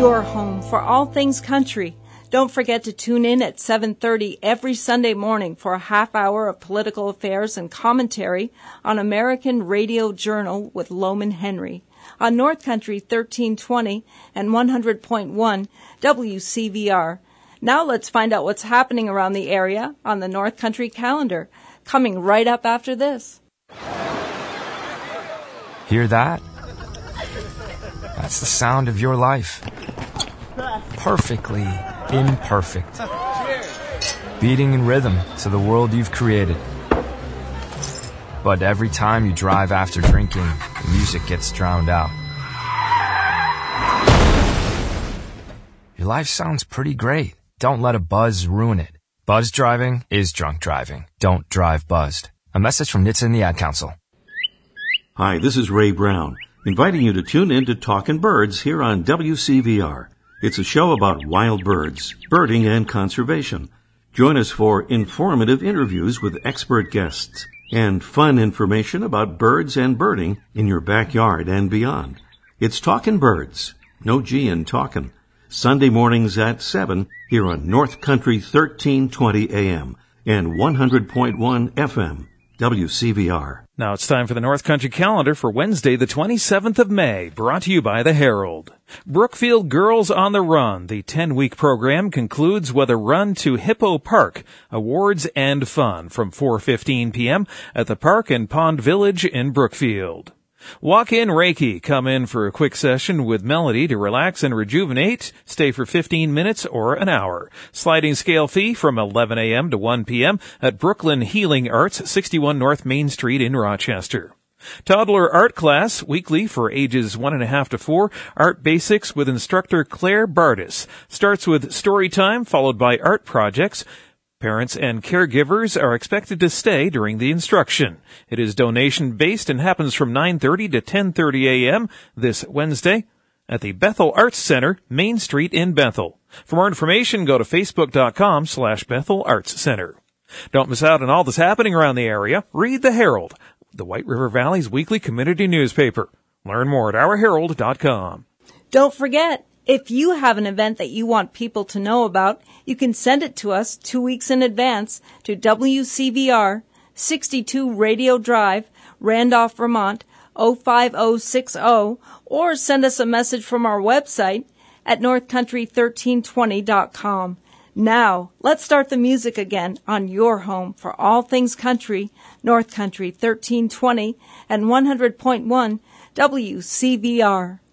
your home for all things country. Don't forget to tune in at 7:30 every Sunday morning for a half hour of political affairs and commentary on American Radio Journal with Loman Henry on North Country 1320 and 100.1 WCVR. Now let's find out what's happening around the area on the North Country calendar, coming right up after this. Hear that? That's the sound of your life. Perfectly imperfect. Beating in rhythm to the world you've created. But every time you drive after drinking, the music gets drowned out. Your life sounds pretty great. Don't let a buzz ruin it. Buzz driving is drunk driving. Don't drive buzzed. A message from NHTSA and the Ad Council. Hi, this is Ray Brown, inviting you to tune in to Talkin' Birds here on WCVR. It's a show about wild birds, birding, and conservation. Join us for informative interviews with expert guests and fun information about birds and birding in your backyard and beyond. It's Talkin' Birds, no G in talkin'. Sunday mornings at 7 here on North Country 1320 AM and 100.1 FM, WCVR. Now it's time for the North Country calendar for Wednesday, the 27th of May, brought to you by the Herald. Brookfield Girls on the Run. The 10-week program concludes with a run to Hippo Park, awards and fun from 4:15 p.m. at the Park and Pond Village in Brookfield. Walk-in Reiki. Come in for a quick session with Melody to relax and rejuvenate. Stay for 15 minutes or an hour. Sliding scale fee from 11 a.m. to 1 p.m. at Brooklyn Healing Arts, 61 North Main Street in Rochester. Toddler art class, weekly for ages 1.5 to 4. Art basics with instructor Claire Bardis. Starts with story time, followed by art projects. Parents and caregivers are expected to stay during the instruction. It is donation-based and happens from 9:30 to 10:30 a.m. this Wednesday at the Bethel Arts Center, Main Street in Bethel. For more information, go to facebook.com/Bethel Arts Center. Don't miss out on all that's happening around the area. Read the Herald, the White River Valley's weekly community newspaper. Learn more at ourherald.com. Don't forget, if you have an event that you want people to know about, you can send it to us 2 weeks in advance to WCVR, 62 Radio Drive, Randolph, Vermont, 05060, or send us a message from our website at northcountry1320.com. Now, let's start the music again on your home for all things country, North Country 1320 and 100.1 WCVR.